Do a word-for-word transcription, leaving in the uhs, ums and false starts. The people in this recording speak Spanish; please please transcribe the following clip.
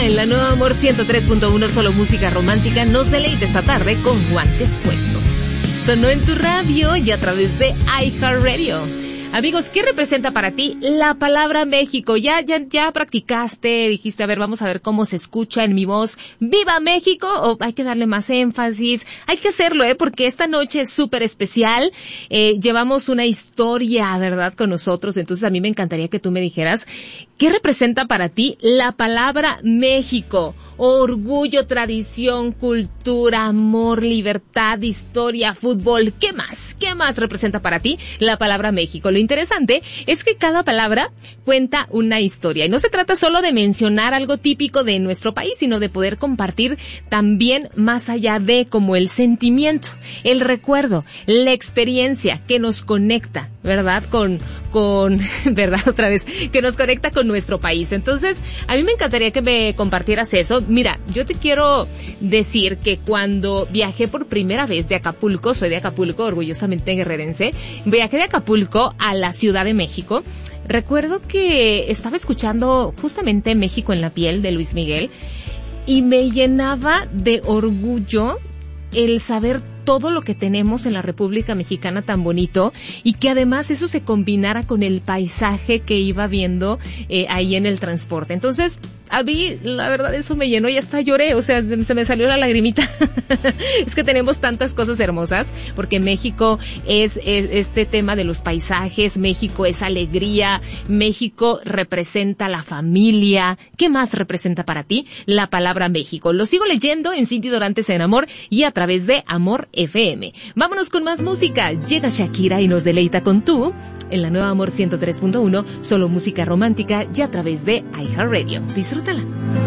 En la Nueva Amor ciento tres punto uno, solo música romántica, nos deleita esta tarde con guantes puestos. Sonó en tu radio y a través de iHeartRadio. Amigos, ¿qué representa para ti la palabra México? Ya, ya, ya practicaste, dijiste, a ver, vamos a ver cómo se escucha en mi voz. ¡Viva México! O hay que darle más énfasis. Hay que hacerlo, ¿eh? Porque esta noche es súper especial. Eh, llevamos una historia, ¿verdad?, con nosotros. Entonces a mí me encantaría que tú me dijeras, ¿qué representa para ti la palabra México? Orgullo, tradición, cultura, amor, libertad, historia, fútbol. ¿Qué más? ¿Qué más representa para ti la palabra México? Lo interesante es que cada palabra cuenta una historia. Y no se trata solo de mencionar algo típico de nuestro país, sino de poder compartir también más allá de como el sentimiento, el recuerdo, la experiencia que nos conecta, ¿verdad? Con, con, ¿verdad? Otra vez, que nos conecta con nuestro país. Entonces, a mí me encantaría que me compartieras eso. Mira, yo te quiero decir que cuando viajé por primera vez de Acapulco, soy de Acapulco, orgullosamente guerrerense, viajé de Acapulco a la Ciudad de México. Recuerdo que estaba escuchando justamente México en la piel de Luis Miguel y me llenaba de orgullo el saber todo lo que tenemos en la República Mexicana tan bonito y que además eso se combinara con el paisaje que iba viendo eh, ahí en el transporte. Entonces, a mí, la verdad, eso me llenó y hasta lloré, o sea, se me salió la lagrimita. Es que tenemos tantas cosas hermosas, porque México es, es este tema de los paisajes, México es alegría, México representa la familia. ¿Qué más representa para ti la palabra México? Lo sigo leyendo en Cindy Dorantes en Amor y a través de Amor F M. Vámonos con más música. Llega Shakira y nos deleita con Tú en la Nueva Amor ciento tres punto uno, solo música romántica y a través de iHeartRadio. Disfrútala.